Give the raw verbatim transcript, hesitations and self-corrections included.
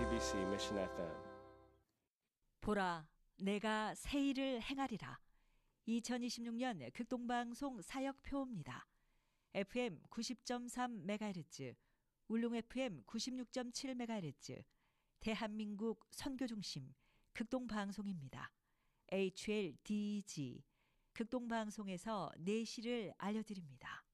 케이비씨 Mission 에프엠. 보라, 내가 새 일을 행하리라. 이천이십육 년 극동방송 사역표입니다. 에프엠 구십 점 삼 메가헤르츠, 울릉 에프엠 구십육 점 칠 메가헤르츠, 대한민국 선교중심 극동방송입니다. 에이치엘디지 극동방송에서 내시를 알려드립니다.